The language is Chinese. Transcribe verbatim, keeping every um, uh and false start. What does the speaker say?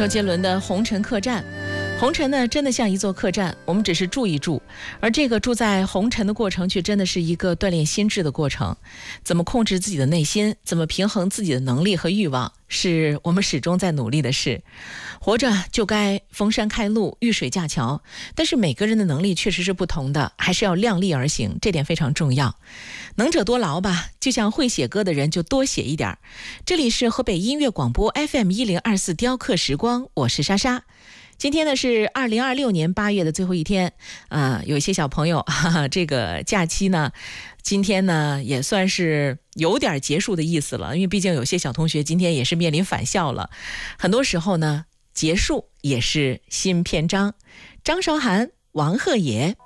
周杰伦的《红尘客栈》。红尘呢，真的像一座客栈，我们只是住一住，而这个住在红尘的过程，却真的是一个锻炼心智的过程。怎么控制自己的内心，怎么平衡自己的能力和欲望，是我们始终在努力的事。活着就该逢山开路，遇水架桥，但是每个人的能力确实是不同的，还是要量力而行，这点非常重要。能者多劳吧，就像会写歌的人就多写一点。这里是河北音乐广播 F M 一零二四雕刻时光，我是莎莎。今天呢是二零二六年八月的最后一天，啊、呃，有一些小朋友，哈哈，这个假期呢，今天呢也算是有点结束的意思了，因为毕竟有些小同学今天也是面临返校了，很多时候呢，结束也是新篇章。张韶涵、王鹤野。